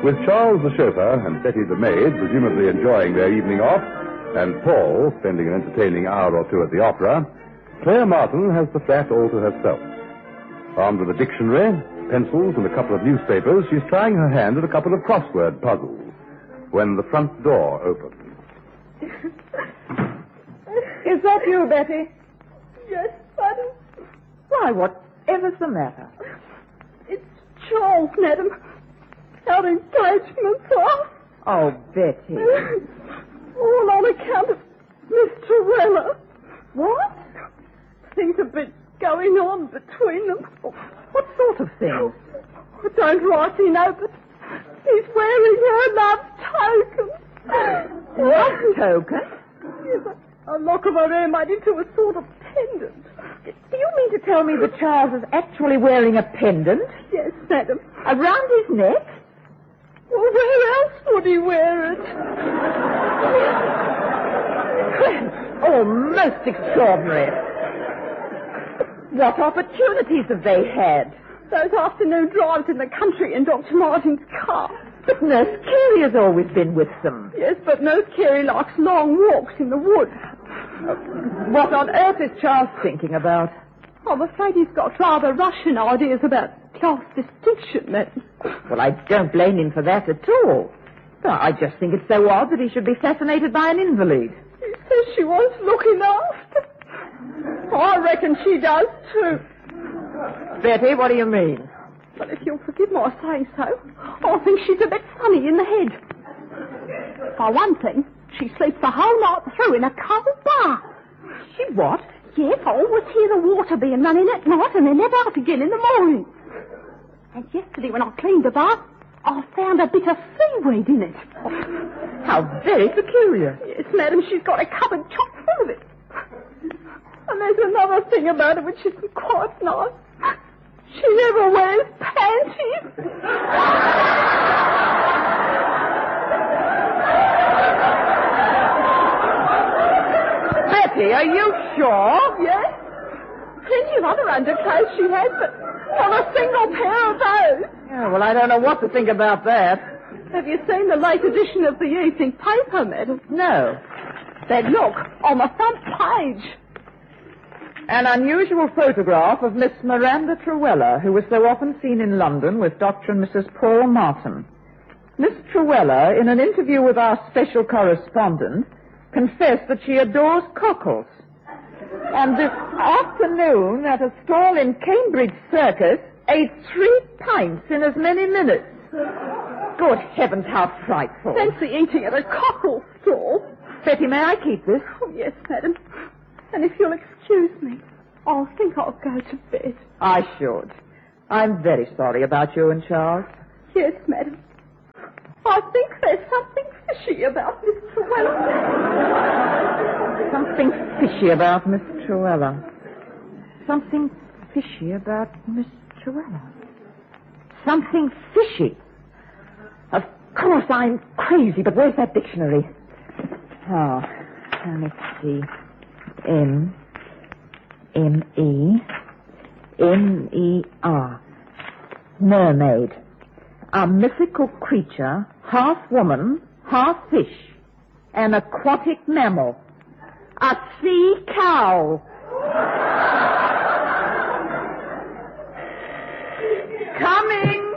With Charles the chauffeur and Betty the maid presumably enjoying their evening off, and Paul spending an entertaining hour or two at the opera, Claire Martin has the flat all to herself. Armed with a dictionary, pencils, and a couple of newspapers, she's trying her hand at a couple of crossword puzzles when the front door opens. Is that you, Betty? Yes, madam. Why, whatever's the matter? It's Charles, madam. Our engagement's off. Oh, Betty. All on account of Miss Torella. What? Things have been going on between them. What sort of thing? I don't rightly know, but he's wearing her love token. Love token? Yes, a lock of her hair made into a sort of pendant. Do you mean to tell me that Charles is actually wearing a pendant? Yes, madam. Around his neck? Well, where else would he wear it? Oh, most extraordinary. What opportunities have they had? Those afternoon drives in the country in Dr. Martin's car. But Nurse Carey has always been with them. Yes, but Nurse Carey likes long walks in the woods. What on earth is Charles thinking about? I'm afraid he's got rather Russian ideas about class distinction, madam. Well, I don't blame him for that at all. But I just think it's so odd that he should be fascinated by an invalid. He says she wants looking after. I reckon she does, too. Betty, what do you mean? But if you'll forgive my saying so, I think she's a bit funny in the head. For one thing, she sleeps the whole night through in a cold bath. She what? Yes, I always hear the water being running at night and then never out again in the morning. And yesterday when I cleaned the bath, I found a bit of seaweed in it. How very peculiar. Yes, madam, she's got a cupboard chock full of it. And there's another thing about her which isn't quite nice. She never wears panties. Betty, are you sure? Yes. Plenty of other underclothes she has, but not a single pair of those. Yeah, well, I don't know what to think about that. Have you seen the late edition of the evening paper, madam? No. Then look, on the front page. An unusual photograph of Miss Miranda Truella, who was so often seen in London with Dr. and Mrs. Paul Martin. Miss Truella, in an interview with our special correspondent, confessed that she adores cockles. And this afternoon, at a stall in Cambridge Circus, ate 3 pints in as many minutes. Good heavens, how frightful. Fancy eating at a cockle stall. Betty, may I keep this? Oh, yes, madam. And if you'll excuse me, I think I'll go to bed. I should. I'm very sorry about you and Charles. Yes, madam. I think there's something fishy about Miss Truella. Something fishy about Miss Truella. Something fishy about Miss Truella. Something fishy. Of course, I'm crazy, but where's that dictionary? Oh, let me see. M-E-M-E-R. Mermaid. A mythical creature, half woman, half fish. An aquatic mammal. A sea cow. Coming.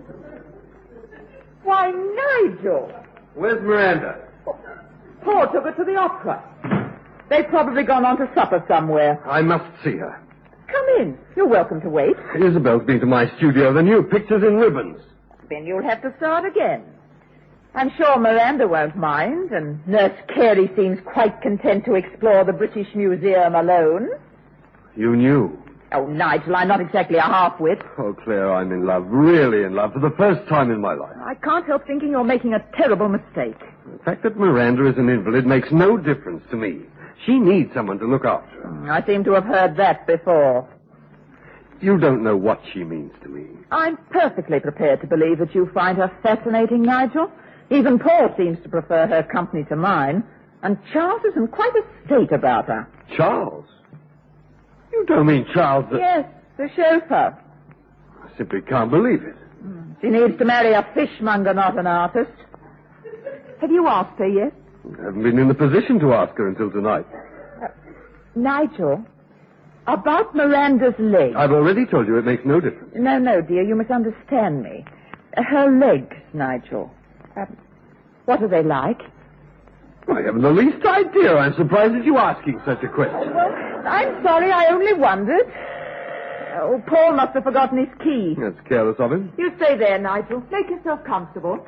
Why, Nigel. Where's Miranda? Paul took her to the opera. They've probably gone on to supper somewhere. I must see her. Come in. You're welcome to wait. Isabel's been to my studio. The new pictures in ribbons. Then you'll have to start again. I'm sure Miranda won't mind, and Nurse Carey seems quite content to explore the British Museum alone. You knew. Oh, Nigel, I'm not exactly a half-wit. Oh, Claire, I'm in love. Really in love for the first time in my life. I can't help thinking you're making a terrible mistake. The fact that Miranda is an invalid makes no difference to me. She needs someone to look after her. I seem to have heard that before. You don't know what she means to me. I'm perfectly prepared to believe that you find her fascinating, Nigel. Even Paul seems to prefer her company to mine. And Charles is in quite a state about her. Charles? You don't mean Charles the... Yes, the chauffeur. I simply can't believe it. She needs to marry a fishmonger, not an artist. Have you asked her yet? I haven't been in the position to ask her until tonight. Nigel, about Miranda's legs. I've already told you it makes no difference. No, dear, you must understand me. Her legs, Nigel. What are they like? I haven't the least idea. I'm surprised at you asking such a question. Well, I'm sorry, I only wondered. Oh, Paul must have forgotten his key. That's careless of him. You stay there, Nigel. Make yourself comfortable.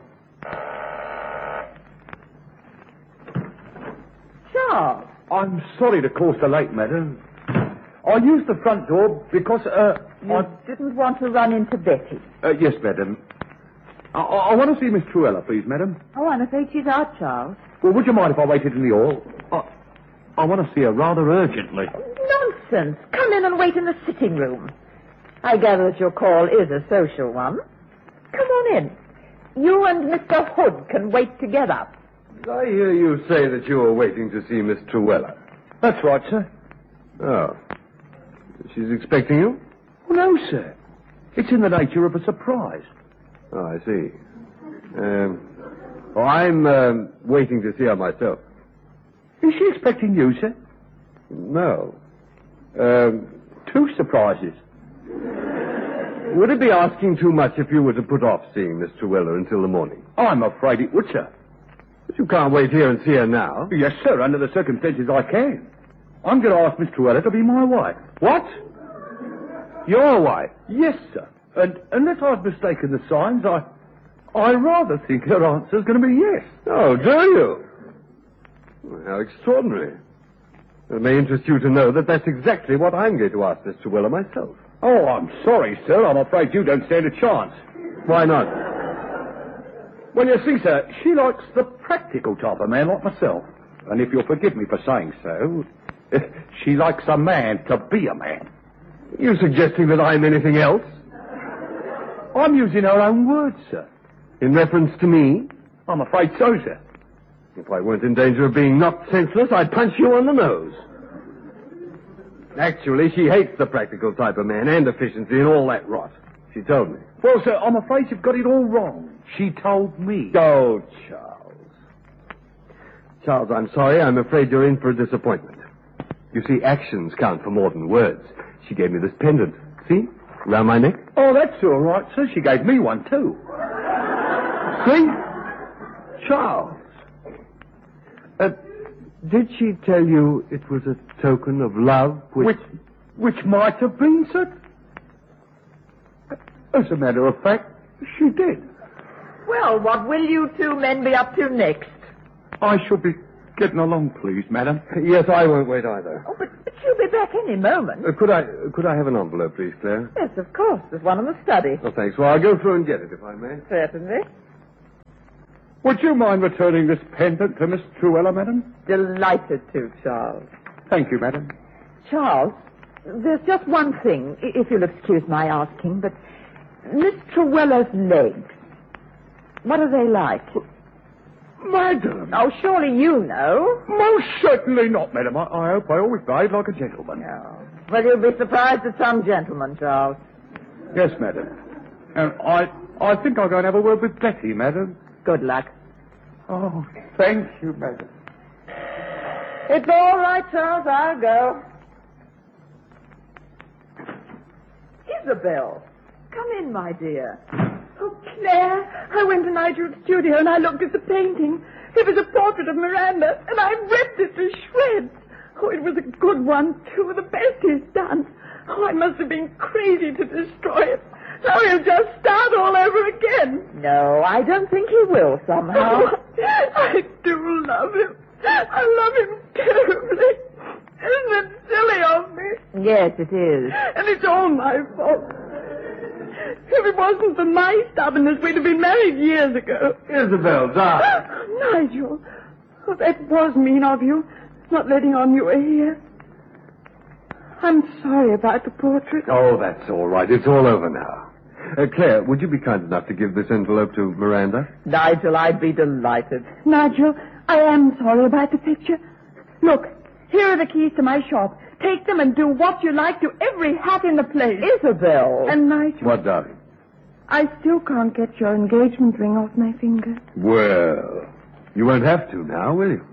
Charles. I'm sorry to call so late, madam. I used the front door because, You didn't want to run into Betty. Yes, madam. I want to see Miss Truella, please, madam. Oh, I'm afraid she's out, Charles. Well, would you mind if I waited in the hall? I want to see her rather urgently. Nonsense. Come in and wait in the sitting room. I gather that your call is a social one. Come on in. You and Mr. Hood can wait together. Did I hear you say that you were waiting to see Miss Truella? That's right, sir. Oh. She's expecting you? Well, no, sir. It's in the nature of a surprise. Oh, I see. I'm waiting to see her myself. Is she expecting you, sir? No. Two surprises. Would it be asking too much if you were to put off seeing Miss Truella until the morning? I'm afraid it would, sir. But you can't wait here and see her now. Yes, sir. Under the circumstances, I can. I'm going to ask Miss Truella to be my wife. What? Your wife? Yes, sir. And unless I've mistaken the signs, I rather think her answer's going to be yes. Oh, do you? Well, how extraordinary. It may interest you to know that that's exactly what I'm going to ask Miss Truella myself. Oh, I'm sorry, sir. I'm afraid you don't stand a chance. Why not? Well, you see, sir, she likes the practical type of man like myself. And if you'll forgive me for saying so, she likes a man to be a man. You suggesting that I'm anything else? I'm using her own words, sir. In reference to me? I'm afraid so, sir. If I weren't in danger of being knocked senseless, I'd punch you on the nose. Actually, she hates the practical type of man and efficiency and all that rot. She told me. Well, sir, I'm afraid you've got it all wrong. She told me. Oh, Charles. Charles, I'm sorry. I'm afraid you're in for a disappointment. You see, actions count for more than words. She gave me this pendant. See? Around my neck. Oh, that's all right, sir. She gave me one, too. See? Charles. Did she tell you it was a token of love? Which might have been, sir? As a matter of fact, she did. Well, what will you two men be up to next? I shall be getting along, please, madam. Yes, I won't wait either. Oh, but she'll be back any moment. Could I have an envelope, please, Claire? Yes, of course. There's one in the study. Oh, thanks. Well, I'll go through and get it, if I may. Certainly. Would you mind returning this pendant to Miss Truella, madam? Delighted to, Charles. Thank you, madam. Charles, there's just one thing, if you'll excuse my asking, but Miss Truella's legs, what are they like? Madam! Oh, surely you know. Most certainly not, madam. I hope I always behave like a gentleman. No. Well, you'll be surprised at some gentlemen, Charles. Yes, madam. And I think I'll go and have a word with Betty, madam. Good luck. Oh, thank you, madam. It's all right, Charles. I'll go. Isabel, come in, my dear. Oh, Claire, I went to Nigel's studio and I looked at the painting. It was a portrait of Miranda, and I ripped it to shreds. Oh, it was a good one, too, the best he's done. Oh, I must have been crazy to destroy it. Now he'll just start all over again. No, I don't think he will somehow. Oh, I do love him. I love him terribly. Isn't it silly of me? Yes, it is. And it's all my fault. If it wasn't for my stubbornness, we'd have been married years ago. Isabel, darling. Nigel, oh, that was mean of you, not letting on you were here. I'm sorry about the portrait. Oh, that's all right. It's all over now. Claire, would you be kind enough to give this envelope to Miranda? Nigel, I'd be delighted. Nigel, I am sorry about the picture. Look, here are the keys to my shop. Take them and do what you like to every hat in the place. Isabel. And Nigel... What, darling? I still can't get your engagement ring off my finger. Well, you won't have to now, will you?